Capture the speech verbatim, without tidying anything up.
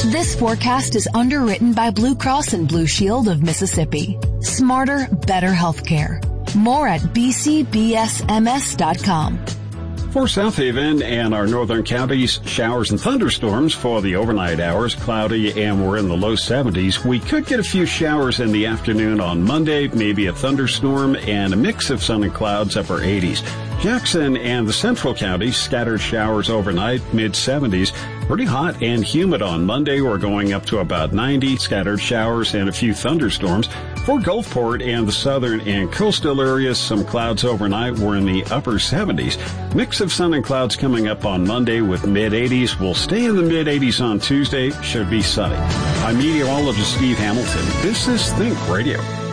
This forecast is underwritten by Blue Cross and Blue Shield of Mississippi. Smarter, better healthcare. More at b c b s m s dot com. For South Haven and our northern counties, showers and thunderstorms for the overnight hours, cloudy, and we're in the low seventies. We could get a few showers in the afternoon on Monday, maybe a thunderstorm, and a mix of sun and clouds, upper eighties. Jackson and the central counties, scattered showers overnight, mid seventies. Pretty hot and humid on Monday. We're going up to about ninety, scattered showers and a few thunderstorms. For Gulfport and the southern and coastal areas, some clouds overnight. We're in the upper seventies. Mix of sun and clouds coming up on Monday with mid eighties. We'll stay in the mid eighties on Tuesday. Should be sunny. I'm meteorologist Steve Hamilton. This is Think Radio.